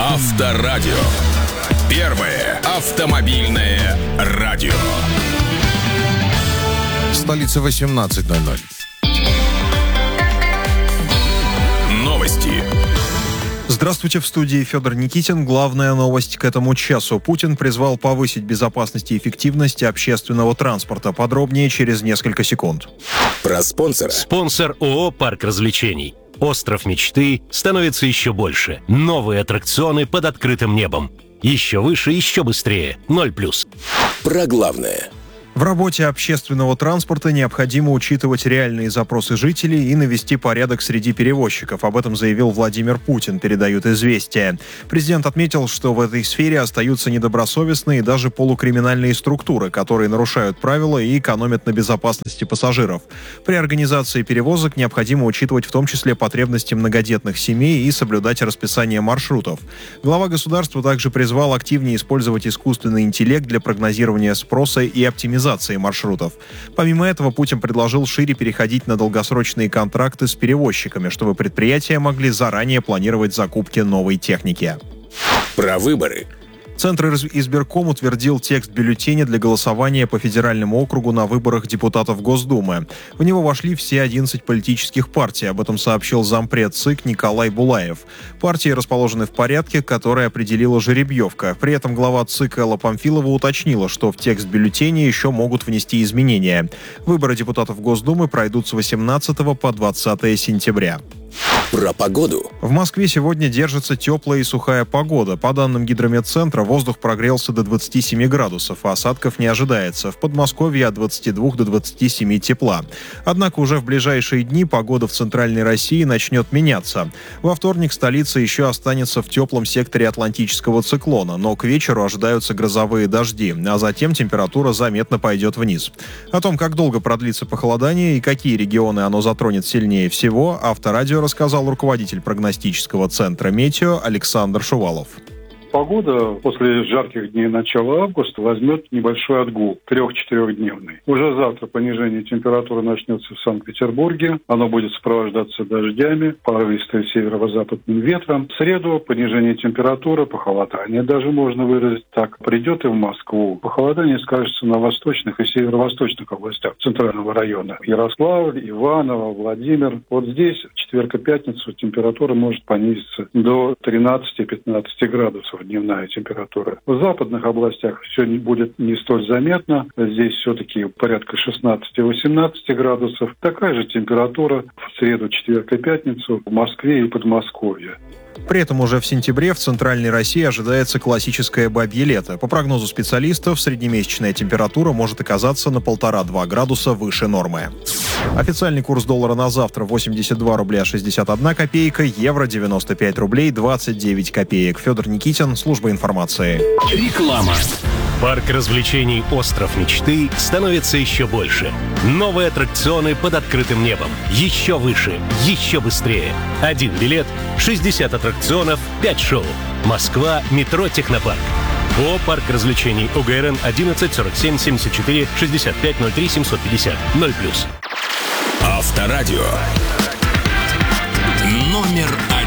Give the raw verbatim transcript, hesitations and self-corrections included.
Авторадио. Первое автомобильное радио. Столица восемнадцать ноль ноль. Новости. Здравствуйте, в студии Федор Никитин. Главная новость к этому часу. Путин призвал повысить безопасность и эффективность общественного транспорта. Подробнее через несколько секунд. Про спонсора. Спонсор ООО «Парк развлечений». Остров мечты становится еще больше. Новые аттракционы под открытым небом. Еще выше, еще быстрее. Ноль плюс. Про главное. В работе общественного транспорта необходимо учитывать реальные запросы жителей и навести порядок среди перевозчиков. Об этом заявил Владимир Путин, передают «Известия». Президент отметил, что в этой сфере остаются недобросовестные и даже полукриминальные структуры, которые нарушают правила и экономят на безопасности пассажиров. При организации перевозок необходимо учитывать в том числе потребности многодетных семей и соблюдать расписание маршрутов. Глава государства также призвал активнее использовать искусственный интеллект для прогнозирования спроса и оптимизации маршрутов. Помимо этого, Путин предложил шире переходить на долгосрочные контракты с перевозчиками, чтобы предприятия могли заранее планировать закупки новой техники. Про выборы. Центр избирком утвердил текст бюллетеня для голосования по федеральному округу на выборах депутатов Госдумы. В него вошли все одиннадцать политических партий. Об этом сообщил зампред ЦИК Николай Булаев. Партии расположены в порядке, который определила жеребьевка. При этом глава ЦИК Элла Памфилова уточнила, что в текст бюллетеня еще могут внести изменения. Выборы депутатов Госдумы пройдут с восемнадцатого по двадцатое сентября. Про погоду. В Москве сегодня держится теплая и сухая погода. По данным Гидрометцентра, воздух прогрелся до двадцати семи градусов, а осадков не ожидается. В Подмосковье от двадцати двух до двадцати семи тепла. Однако уже в ближайшие дни погода в центральной России начнет меняться. Во вторник столица еще останется в теплом секторе атлантического циклона, но к вечеру ожидаются грозовые дожди, а затем температура заметно пойдет вниз. О том, как долго продлится похолодание и какие регионы оно затронет сильнее всего, Авторадио рассказал руководитель прогностического центра «Метео» Александр Шувалов. Погода после жарких дней начала августа возьмет небольшой отгул, трех-четырехдневный. Уже завтра понижение температуры начнется в Санкт-Петербурге. Оно будет сопровождаться дождями, порывистым северо-западным ветром. В среду понижение температуры, похолодание даже можно выразить так. Придет и в Москву. Похолодание скажется на восточных и северо-восточных областях центрального района. Ярославль, Иваново, Владимир. Вот здесь в четверг и пятницу температура может понизиться до тринадцати-пятнадцати градусов. Дневная температура. В западных областях все не будет не столь заметно. Здесь все-таки порядка шестнадцати-восемнадцати градусов. Такая же температура в среду, четверг и пятницу в Москве и Подмосковье. При этом уже в сентябре в центральной России ожидается классическое бабье лето. По прогнозу специалистов, среднемесячная температура может оказаться на полтора-два градуса выше нормы. Официальный курс доллара на завтра восемьдесят два рубля шестьдесят одна копейка, евро девяносто пять рублей двадцать девять копеек. Федор Никитин, служба информации. Реклама. Парк развлечений «Остров мечты» становится еще больше. Новые аттракционы под открытым небом. Еще выше, еще быстрее. Один билет, шестьдесят аттракционов, пять шоу. Москва, метро «Технопарк». ООО «Парк развлечений», ОГРН одиннадцать сорок семь семьдесят четыре шестьдесят пять ноль три семьсот пятьдесят. Ноль плюс. Авторадио. Номер